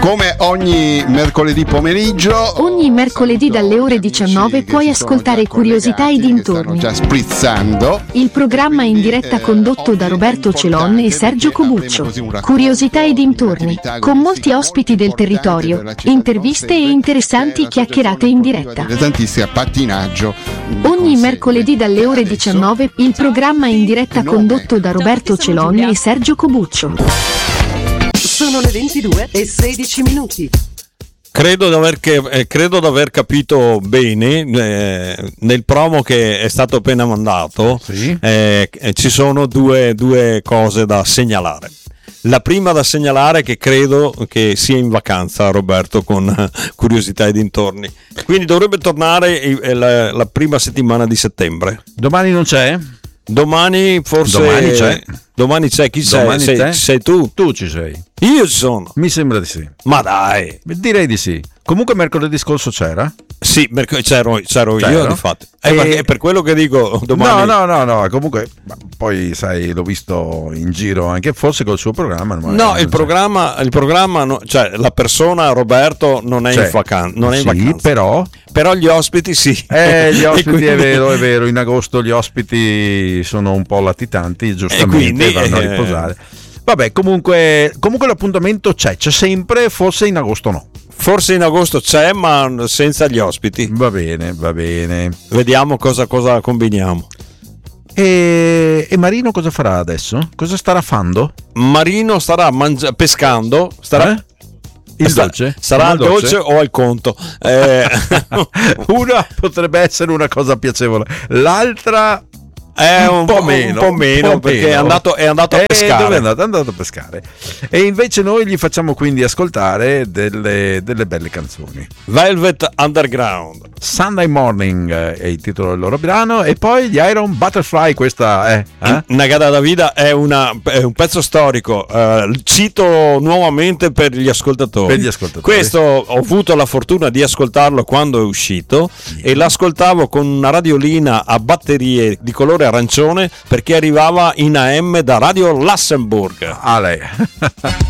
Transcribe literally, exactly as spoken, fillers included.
come ogni mercoledì pomeriggio, Ogni mercoledì dalle ore diciannove puoi ascoltare Curiosità e dintorni. già sprizzando. Il programma in diretta condotto da Roberto Celon e Sergio Cobuccio. Curiosità e dintorni, con molti ospiti del territorio, interviste e interessanti chiacchierate in diretta. Tantissimi a pattinaggio. Ogni mercoledì dalle ore diciannove il programma in diretta condotto da Roberto Celon e Sergio Cobuccio. Sono le ventidue e sedici minuti. Credo di aver, che, eh, credo di aver capito bene eh, nel promo che è stato appena mandato. Sì. eh, ci sono due, due cose da segnalare. La prima da segnalare è che credo che sia in vacanza Roberto con uh, Curiosità e dintorni, quindi dovrebbe tornare eh, la, la prima settimana di settembre. Domani non c'è? Domani forse Domani c'è. Domani c'è, chi Domani sei? c'è? sei? Sei tu? Tu ci sei. Io ci sono. Mi sembra di sì. Ma dai. Direi di sì. Comunque mercoledì scorso c'era? Sì, merc- c'ero, c'ero io C'ero? di fatto. Eh, E- perché- è per quello che dico domani. No, no, no, no, comunque poi sai, l'ho visto in giro anche forse col suo programma. ma No, non il c'è. programma, il programma no, cioè la persona Roberto non è C'è. in vacanza, non è in Sì, vacanza. però Però gli ospiti sì. eh, gli E ospiti quindi- è vero, è vero, in agosto gli ospiti sono un po' latitanti, giustamente quindi, vanno a eh, riposare. Vabbè, comunque, comunque l'appuntamento c'è, c'è sempre, forse in agosto no. Forse in agosto c'è, ma senza gli ospiti. Va bene, va bene. Vediamo cosa, cosa combiniamo. E, e Marino cosa farà adesso? Cosa starà fando? Marino starà mangia- pescando, starà Eh? Il sta- dolce? sarà al Come dolce o al conto. Eh, Una potrebbe essere una cosa piacevole, l'altra è un, un, po' meno, un po' meno un po' perché meno. è andato, è andato a Eh, pescare. dove è andato? È andato a pescare. E invece noi gli facciamo quindi ascoltare delle, delle belle canzoni. Velvet Underground. Sunday Morning è il titolo del loro brano, e poi gli Iron Butterfly, questa è eh? Nagada da Vida è, una, è un pezzo storico, eh, cito nuovamente per gli ascoltatori. Per gli ascoltatori. Questo ho avuto la fortuna di ascoltarlo quando è uscito e l'ascoltavo con una radiolina a batterie di colore arancione perché arrivava in A M da Radio Lussemburg. Ah, lei.